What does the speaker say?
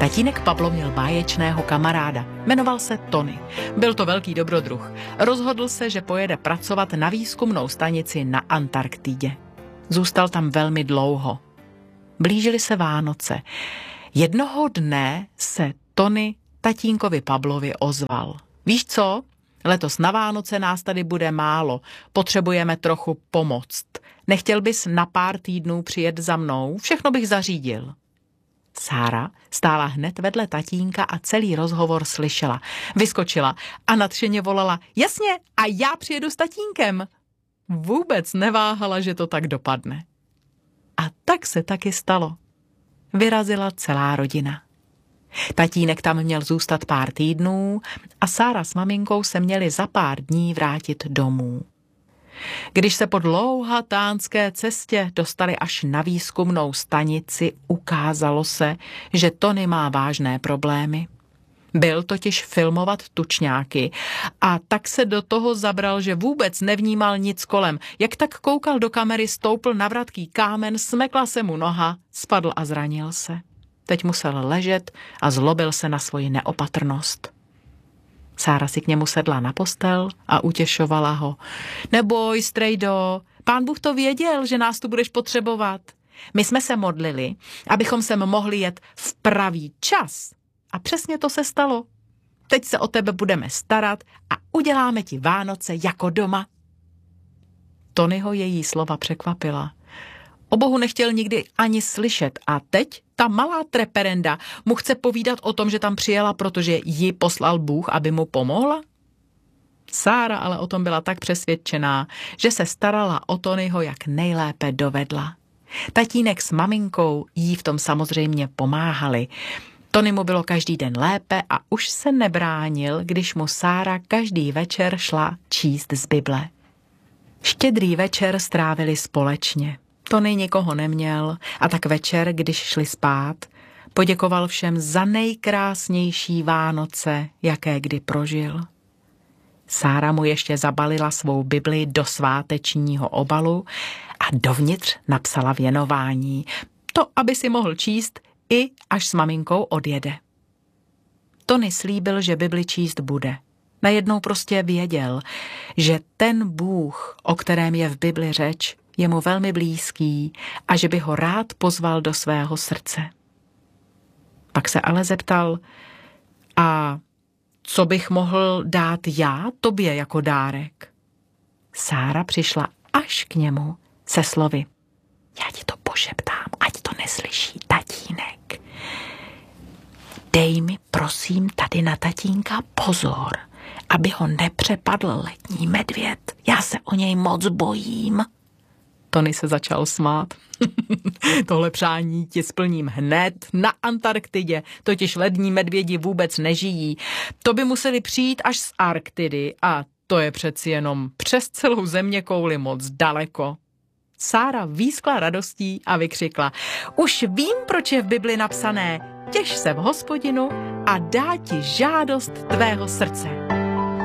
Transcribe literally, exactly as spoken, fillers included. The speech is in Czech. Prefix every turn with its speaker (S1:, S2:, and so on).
S1: Tatínek Pablo měl báječného kamaráda. Jmenoval se Tony. Byl to velký dobrodruh. Rozhodl se, že pojede pracovat na výzkumnou stanici na Antarktidě. Zůstal tam velmi dlouho. Blížily se Vánoce. Jednoho dne se Tony tatínkovi Pablovi ozval. Víš co? Letos na Vánoce nás tady bude málo. Potřebujeme trochu pomoct. Nechtěl bys na pár týdnů přijet za mnou? Všechno bych zařídil. Sára stála hned vedle tatínka a celý rozhovor slyšela. Vyskočila a nadšeně volala: jasně, a já přijedu s tatínkem. Vůbec neváhala, že to tak dopadne. A tak se taky stalo. Vyrazila celá rodina. Tatínek tam měl zůstat pár týdnů a Sára s maminkou se měli za pár dní vrátit domů. Když se po dlouhatánské cestě dostali až na výzkumnou stanici, ukázalo se, že Tony má vážné problémy. Byl totiž filmovat tučňáky a tak se do toho zabral, že vůbec nevnímal nic kolem. Jak tak koukal do kamery, stoupl na vratký kámen, smekla se mu noha, spadl a zranil se. Teď musel ležet a zlobil se na svoji neopatrnost. Sára si k němu sedla na postel a utěšovala ho. Neboj, strejdo, pán Bůh to věděl, že nás tu budeš potřebovat. My jsme se modlili, abychom sem mohli jet v pravý čas. A přesně to se stalo. Teď se o tebe budeme starat a uděláme ti Vánoce jako doma. Tonyho její slova překvapila. O Bohu nechtěl nikdy ani slyšet a teď ta malá treperenda mu chce povídat o tom, že tam přijela, protože ji poslal Bůh, aby mu pomohla? Sára ale o tom byla tak přesvědčená, že se starala o Tonyho, jak nejlépe dovedla. Tatínek s maminkou jí v tom samozřejmě pomáhali. Tony mu bylo každý den lépe a už se nebránil, když mu Sára každý večer šla číst z Bible. Štědrý večer strávili společně. Tony nikoho neměl a tak večer, když šli spát, poděkoval všem za nejkrásnější Vánoce, jaké kdy prožil. Sára mu ještě zabalila svou Bibli do svátečního obalu a dovnitř napsala věnování. To, aby si mohl číst, i až s maminkou odjede. Tony slíbil, že Bibli číst bude. Najednou prostě věděl, že ten Bůh, o kterém je v Bibli řeč, je mu velmi blízký a že by ho rád pozval do svého srdce. Pak se ale zeptal, a co bych mohl dát já tobě jako dárek? Sára přišla až k němu se slovy: já ti to pošeptám, ať to neslyší tatínek. Dej mi prosím tady na tatínka pozor, aby ho nepřepadl letní medvěd. Já se o něj moc bojím. Tony se začal smát. Tohle přání ti splním hned na Antarktidě, totiž lední medvědi vůbec nežijí. To by museli přijít až z Arktidy a to je přeci jenom přes celou zeměkouli moc daleko. Sára výskla radostí a vykřikla: už vím, proč je v Bibli napsané: těš se v Hospodinu a dá ti žádost tvého srdce.